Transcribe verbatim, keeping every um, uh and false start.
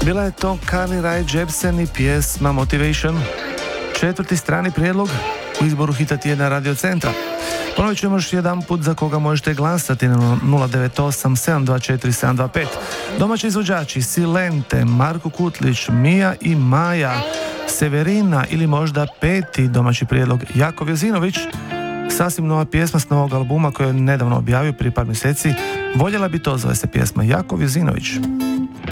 Bila je to Carly Rae Jepsen i pjesma Motivation. Četvrti strani prijedlog u izboru hita tjedna Radio Centra. Ponovit ćemo još jedan put za koga možete glasati na nula devet osam sedam dva četiri sedam dva pet. Domaći izvođači Silente, Marko Kutlić, Mija i Maja, Severina ili možda peti domaći prijedlog Jakov Jozinović. Sasvim nova pjesma s novog albuma koju je nedavno objavio prije par mjeseci. Voljela bi to, zove se pjesma Jakov Jozinović.